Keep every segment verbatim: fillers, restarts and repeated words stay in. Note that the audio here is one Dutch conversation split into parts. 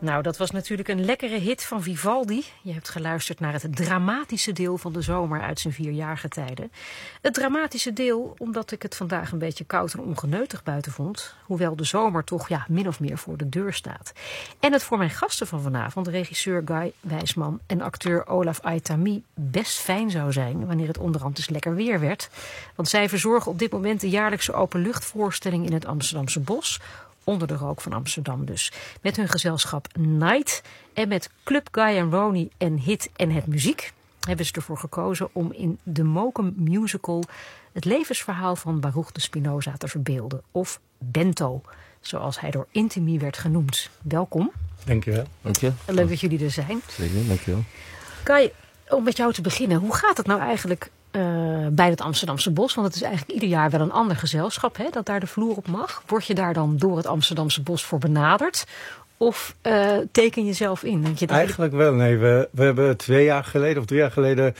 Nou, dat was natuurlijk een lekkere hit van Vivaldi. Je hebt geluisterd naar het dramatische deel van de zomer uit zijn vierjarige tijden. Het dramatische deel omdat ik het vandaag een beetje koud en ongeneutig buiten vond. Hoewel de zomer toch ja, min of meer voor de deur staat. En het voor mijn gasten van vanavond, regisseur Guy Wijsman en acteur Olaf Aitami, best fijn zou zijn wanneer het onderhand eens lekker weer werd. Want zij verzorgen op dit moment de jaarlijkse openluchtvoorstelling in het Amsterdamse Bos. Onder de rook van Amsterdam dus. Met hun gezelschap Night en met Club Guy en Ronnie en Hit en het Muziek hebben ze ervoor gekozen om in de Mokum Musical het levensverhaal van Baruch de Spinoza te verbeelden. Of Bento, zoals hij door Intimi werd genoemd. Welkom. Dankjewel. Dankjewel. Leuk dat jullie er zijn. Zeker, dankjewel. Guy, om met jou te beginnen. Hoe gaat het nou eigenlijk uh, bij het Amsterdamse Bos? Want het is eigenlijk ieder jaar wel een ander gezelschap, hè, dat daar de vloer op mag. Word je daar dan door het Amsterdamse Bos voor benaderd? Of uh, teken je zelf in? Want je Eigenlijk wel, nee. We, we hebben twee jaar geleden of drie jaar geleden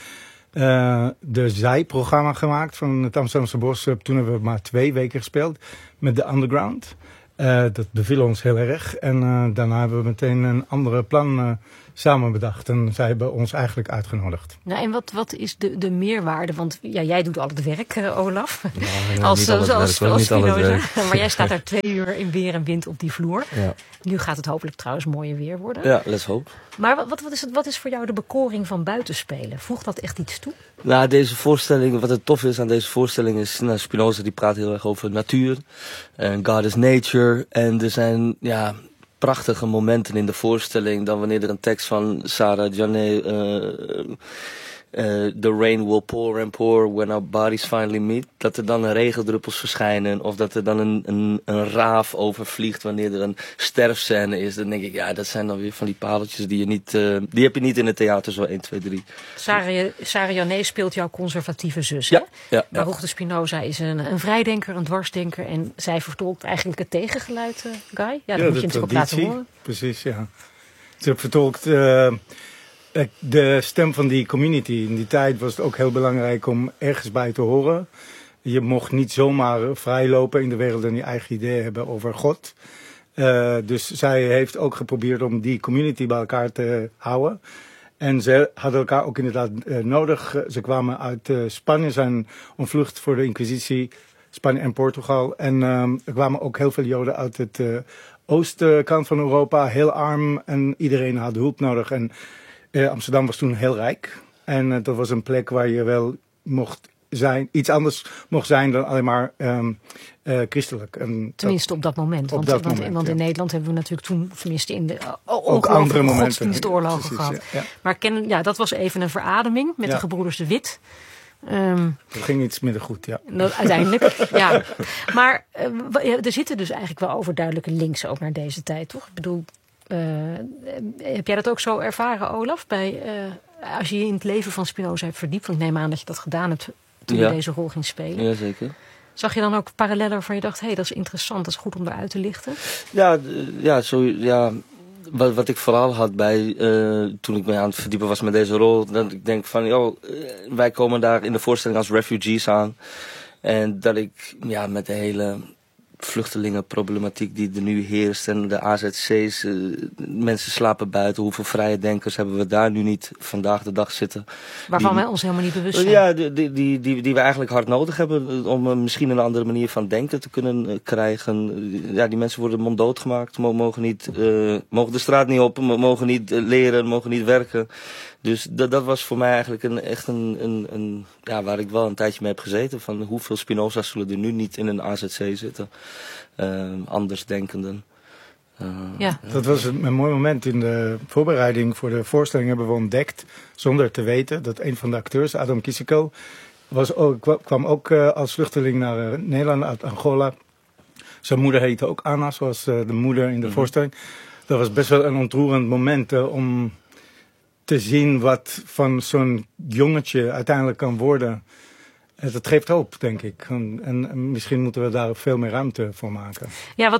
uh, de zijprogramma gemaakt van het Amsterdamse Bos. Toen hebben we maar twee weken gespeeld met de Underground. Uh, dat beviel ons heel erg. En uh, daarna hebben we meteen een andere plan uh, samen bedacht. En zij hebben ons eigenlijk uitgenodigd. Nou, en wat, wat is de, de meerwaarde? Want ja, jij doet al het werk, uh, Olaf. Nou, als niet alles als, werk, als niet alles Spinoza. werk. Maar jij staat daar twee uur in weer en wind op die vloer. Ja. Nu gaat het hopelijk trouwens mooier weer worden. Ja, let's hope. Maar wat, wat, is het, wat is voor jou de bekoring van buitenspelen? Voegt dat echt iets toe? Nou, deze voorstelling, wat het tof is aan deze voorstelling is, nou, Spinoza die praat heel erg over natuur. En God is nature. En er zijn, ja, prachtige momenten in de voorstelling dan wanneer er een tekst van Sarah Janet, uh, uh, the rain will pour and pour when our bodies finally meet. Dat er dan regendruppels verschijnen of dat er dan een, een, een raaf overvliegt wanneer er een sterfscène is. Dan denk ik, ja, dat zijn dan weer van die pareltjes die je niet, uh, die heb je niet in het theater zo één, twee, drie. Sarah, Sarah Janet speelt jouw conservatieve zus, ja, hè? Ja, ja. Baruch de Spinoza is een, een vrijdenker, een dwarsdenker en zij vertolkt eigenlijk het tegengeluid, uh, Guy. Ja, dat ja, moet je natuurlijk ook laten horen. Precies, ja. Ze vertolkt uh, de stem van die community. In die tijd was het ook heel belangrijk om ergens bij te horen. Je mocht niet zomaar vrij lopen in de wereld en je eigen ideeën hebben over God. Uh, dus zij heeft ook geprobeerd om die community bij elkaar te houden. En ze hadden elkaar ook inderdaad uh, nodig. Ze kwamen uit uh, Spanje, zijn ontvlucht voor de Inquisitie, Spanje en Portugal. En um, er kwamen ook heel veel Joden uit het uh, oostkant van Europa, heel arm. En iedereen had hulp nodig. En uh, Amsterdam was toen heel rijk. En uh, dat was een plek waar je wel mocht zijn, iets anders mocht zijn dan alleen maar um, uh, christelijk. En tenminste op dat moment. Op want dat want, moment, want in ja. Nederland hebben we natuurlijk toen, tenminste in de uh, ook andere momenten godsdienstoorlogen precies, gehad. Ja, ja. Maar ken, ja, dat was even een verademing met ja. de gebroeders de Wit. Um, dat ging iets minder goed, ja. Nou, uiteindelijk, ja. Maar uh, er zitten dus eigenlijk wel overduidelijke links ook naar deze tijd, toch? Ik bedoel, uh, heb jij dat ook zo ervaren, Olaf? Bij, uh, als je je in het leven van Spinoza hebt verdiept, want ik neem aan dat je dat gedaan hebt toen ja. je deze rol ging spelen. Ja, zeker. Zag je dan ook parallellen waarvan je dacht, hé, hey, dat is interessant, dat is goed om eruit te lichten? Ja, ja, zo, ja wat, wat ik vooral had bij, uh, toen ik me aan het verdiepen was met deze rol, dat ik denk van, joh, wij komen daar in de voorstelling als refugees aan. En dat ik, ja, met de hele vluchtelingenproblematiek die er nu heerst en de A Z C's, uh, mensen slapen buiten, hoeveel vrije denkers hebben we daar nu niet vandaag de dag zitten. Waarvan die, wij ons helemaal niet bewust zijn. Ja, die, die, die, die, die we eigenlijk hard nodig hebben om uh, misschien een andere manier van denken te kunnen uh, krijgen. Ja, die mensen worden monddood gemaakt, mogen, niet, uh, mogen de straat niet op, mogen niet uh, leren, mogen niet werken. Dus dat, dat was voor mij eigenlijk een, echt een, een, een, ja, waar ik wel een tijdje mee heb gezeten. Van hoeveel Spinoza's zullen er nu niet in een A Z C zitten. Uh, andersdenkenden. Uh, ja. Dat was een, een mooi moment in de voorbereiding voor de voorstelling hebben we ontdekt, zonder te weten, dat een van de acteurs, Adam Kisico, was ook, kwam ook uh, als vluchteling naar uh, Nederland uit Angola. Zijn moeder heette ook Anna, zoals uh, de moeder in de mm-hmm. voorstelling. Dat was best wel een ontroerend moment uh, om te zien wat van zo'n jongetje uiteindelijk kan worden. Dat geeft hoop, denk ik. En, en misschien moeten we daar veel meer ruimte voor maken. Ja, wat ik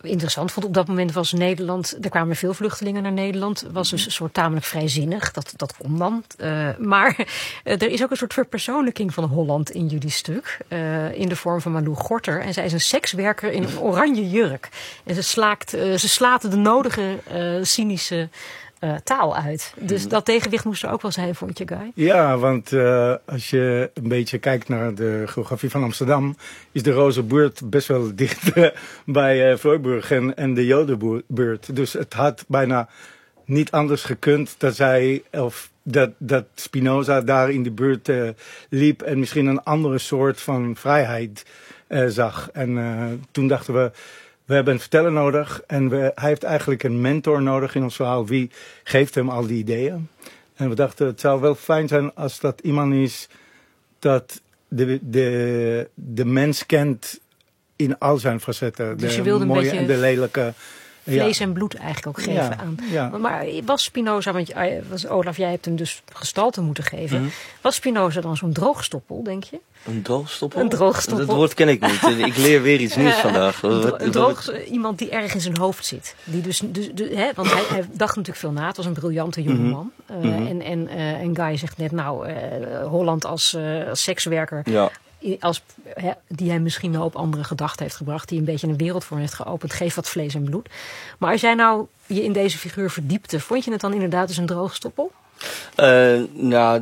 interessant vond op dat moment was Nederland, er kwamen veel vluchtelingen naar Nederland, was dus een soort tamelijk vrijzinnig, dat, dat kon dan. Uh, maar uh, er is ook een soort verpersoonlijking van Holland in jullie stuk, uh, in de vorm van Malou Gorter. En zij is een sekswerker in een oranje jurk. En ze, slaakt, uh, ze slaat de nodige uh, cynische uh, taal uit. Dus mm. dat tegenwicht moest er ook wel zijn, vond je, Guy? Ja, want uh, als je een beetje kijkt naar de geografie van Amsterdam, is de Roze Buurt best wel dicht uh, bij uh, Voorburg en, en de Jodenbuurt. Dus het had bijna niet anders gekund dat zij, of dat, dat Spinoza daar in de buurt uh, liep en misschien een andere soort van vrijheid uh, zag. En uh, toen dachten we, we hebben een verteller nodig en we, hij heeft eigenlijk een mentor nodig in ons verhaal. Wie geeft hem al die ideeën? En we dachten, het zou wel fijn zijn als dat iemand is dat de, de, de mens kent in al zijn facetten. Dus de je wilde mooie een beetje en de lelijke. Vlees ja. en bloed eigenlijk ook geven ja, aan. Ja. Maar was Spinoza, want was, Olaf, jij hebt hem dus gestalte moeten geven. Mm-hmm. Was Spinoza dan zo'n droogstoppel, denk je? Een droogstoppel? Een droogstoppel. Dat woord ken ik niet. Ik leer weer iets nieuws vandaag. Een, dro- een droog, iemand die erg in zijn hoofd zit. Die dus, dus, dus, hè, want hij, hij dacht natuurlijk veel na. Het was een briljante jongeman. Mm-hmm. Uh, mm-hmm. En, en, uh, en Guy zegt net, nou, uh, Holland als, uh, als sekswerker. Ja. Als, hè, die hem misschien wel op andere gedachten heeft gebracht. Die een beetje een wereld voor hem heeft geopend. Geef wat vlees en bloed. Maar als jij nou je in deze figuur verdiepte. Vond je het dan inderdaad als een droogstoppel? Uh, nou,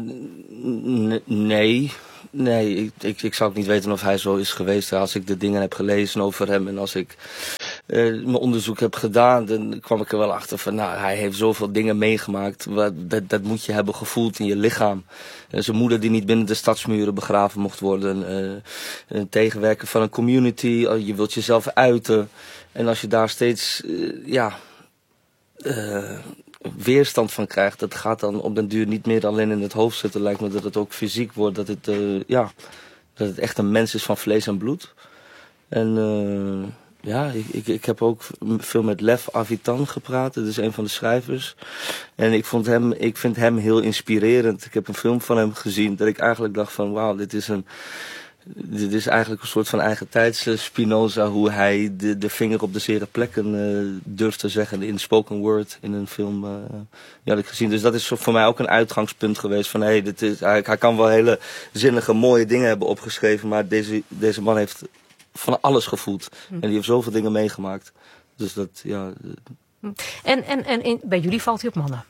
n- nee. Nee, ik, ik, ik zou ook niet weten of hij zo is geweest. Als ik de dingen heb gelezen over hem en als ik uh, mijn onderzoek heb gedaan, dan kwam ik er wel achter van, nou, hij heeft zoveel dingen meegemaakt. Wat, dat, dat moet je hebben gevoeld in je lichaam. Uh, zijn moeder die niet binnen de stadsmuren begraven mocht worden. Uh, een tegenwerker van een community. Uh, je wilt jezelf uiten. En als je daar steeds, uh, ja... Uh, weerstand van krijgt, dat gaat dan op den duur niet meer alleen in het hoofd zitten. Lijkt me dat het ook fysiek wordt, dat het, uh, ja, dat het echt een mens is van vlees en bloed. En uh, ja, ik, ik, ik heb ook veel met Lev Avitan gepraat, dat is een van de schrijvers. En ik, vond hem, ik vind hem heel inspirerend. Ik heb een film van hem gezien dat ik eigenlijk dacht van, wauw, dit is een... Dit is eigenlijk een soort van eigentijds Spinoza, hoe hij de, de vinger op de zere plekken uh, durft te zeggen in spoken word in een film. Uh, die had ik gezien. Dus dat is voor mij ook een uitgangspunt geweest van, hey, dit is, hij, hij kan wel hele zinnige, mooie dingen hebben opgeschreven, maar deze, deze man heeft van alles gevoeld. Hm. En die heeft zoveel dingen meegemaakt. Dus dat, ja. En, en, en in, bij jullie valt hij op mannen?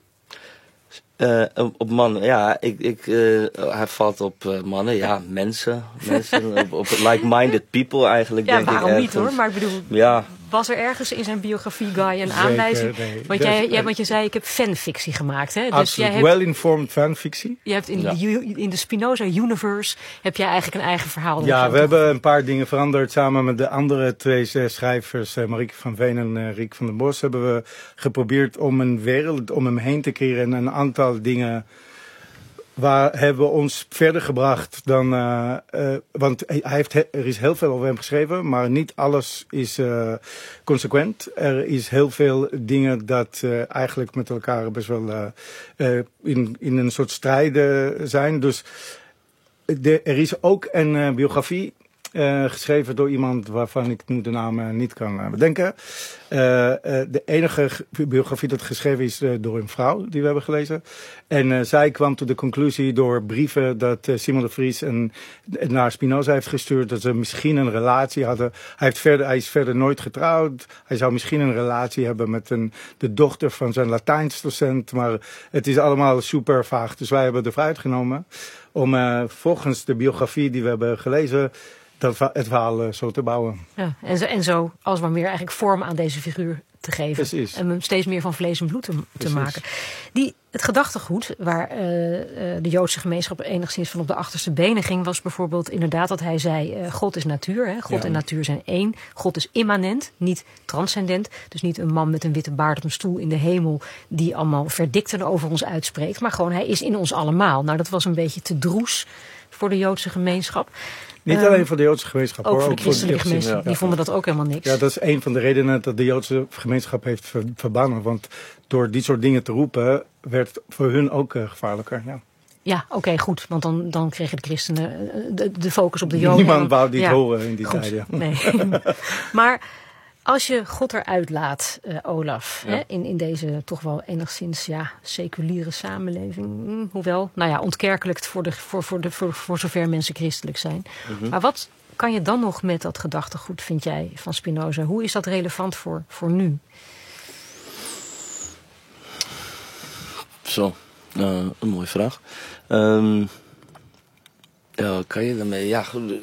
Uh, op mannen, ja, ik, ik, uh, hij valt op uh, mannen, ja, mensen, mensen op, op like-minded people eigenlijk, ja, denk ik. Ja, waarom niet hoor, maar ik bedoel, ja. Was er ergens in zijn biografie, Guy, een aanwijzing? Nee. Want, jij, jij, want je zei, ik heb fanfictie gemaakt, hè? Absoluut, dus jij hebt, well-informed fanfictie. Je hebt in, ja. de, in de Spinoza-universe, heb jij eigenlijk een eigen verhaal. Ja, we hebben een paar dingen veranderd. Samen met de andere twee schrijvers, Marieke van Veen en uh, Riek van den Bos, hebben we geprobeerd om een wereld om hem heen te creëren en een aantal dingen waar hebben we ons verder gebracht dan, uh, uh, want hij heeft, er is heel veel over hem geschreven, maar niet alles is uh, consequent. Er is heel veel dingen dat uh, eigenlijk met elkaar best wel uh, uh, in, in een soort strijden zijn. Dus de, er is ook een uh, biografie Uh, geschreven door iemand waarvan ik nu de naam uh, niet kan uh, bedenken. Uh, uh, de enige biografie dat geschreven is uh, door een vrouw die we hebben gelezen. En uh, zij kwam tot de conclusie door brieven dat uh, Simon de Vries een, naar Spinoza heeft gestuurd. Dat ze misschien een relatie hadden. Hij, heeft verder, hij is verder nooit getrouwd. Hij zou misschien een relatie hebben met een, de dochter van zijn Latijnsdocent. Maar het is allemaal super vaag. Dus wij hebben de vrijheid genomen om uh, volgens de biografie die we hebben gelezen dat het verhaal uh, zo te bouwen. Ja, en, zo, en zo als maar meer eigenlijk vorm aan deze figuur te geven. Precies. En hem steeds meer van vlees en bloed te, te maken. Die, het gedachtegoed waar uh, uh, de Joodse gemeenschap enigszins van op de achterste benen ging, was bijvoorbeeld inderdaad dat hij zei, uh, God is natuur. Hè? God ja. en natuur zijn één. God is immanent, niet transcendent. Dus niet een man met een witte baard op een stoel in de hemel die allemaal verdikten over ons uitspreekt. Maar gewoon, hij is in ons allemaal. Nou, dat was een beetje te droes voor de Joodse gemeenschap. Niet um, alleen voor de Joodse gemeenschap. Ook hoor, voor de christelijke gemeenschap. Ja. Die vonden dat ook helemaal niks. Ja, dat is een van de redenen dat de Joodse gemeenschap heeft ver, verbannen. Want door die soort dingen te roepen, werd het voor hun ook uh, gevaarlijker. Ja, ja oké, okay, goed. Want dan, dan kregen de christenen de, de focus op de Joden. Niemand wou dit ja, horen in die goed. tijd. Ja. Nee. Maar Als je God eruit laat, uh, Olaf, Ja. hè, in, in deze toch wel enigszins ja, seculiere samenleving. Hm, hoewel, nou ja, ontkerkelijkt voor, de, voor, voor, de, voor, voor zover mensen christelijk zijn. Mm-hmm. Maar wat kan je dan nog met dat gedachtegoed, vind jij, van Spinoza? Hoe is dat relevant voor, voor nu? Zo, uh, een mooie vraag. Um, ja, wat kan je daarmee? Ja,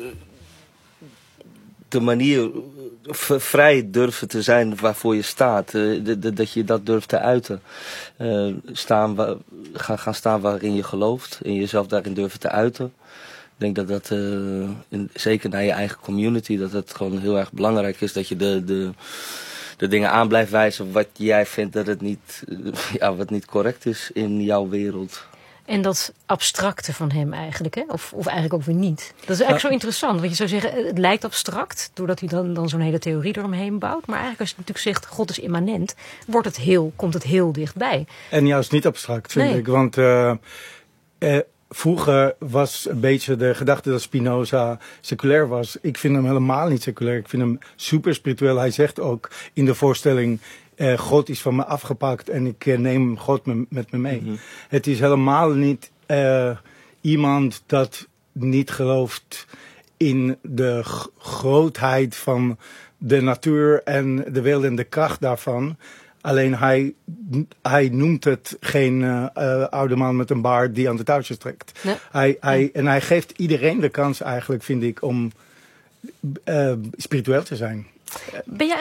de manier v- vrij durven te zijn waarvoor je staat. Uh, de, de, dat je dat durft te uiten. Uh, staan wa- gaan, gaan staan waarin je gelooft. En jezelf daarin durven te uiten. Ik denk dat dat, uh, in, zeker naar je eigen community, dat het gewoon heel erg belangrijk is dat je de... de de dingen aan blijft wijzen wat jij vindt dat het niet, ja, wat niet correct is in jouw wereld. En dat abstracte van hem eigenlijk, hè? Of, of eigenlijk ook weer niet. Dat is eigenlijk ja. zo interessant, want je zou zeggen, het lijkt abstract, doordat hij dan, dan zo'n hele theorie eromheen bouwt. Maar eigenlijk als je natuurlijk zegt, God is immanent, wordt het heel, komt het heel dichtbij. En juist niet abstract, vind nee. ik. Want uh, uh, vroeger was een beetje de gedachte dat Spinoza seculair was. Ik vind hem helemaal niet seculair. Ik vind hem super spiritueel. Hij zegt ook in de voorstelling, uh, God is van me afgepakt en ik uh, neem God me, met me mee. Mm-hmm. Het is helemaal niet uh, iemand dat niet gelooft in de g- grootheid van de natuur en de wereld en de kracht daarvan. Alleen hij, hij noemt het geen uh, uh, oude man met een baard die aan de touwtjes trekt. Nee. Hij, hij, ja. En hij geeft iedereen de kans eigenlijk, vind ik, om uh, spiritueel te zijn. Ben jij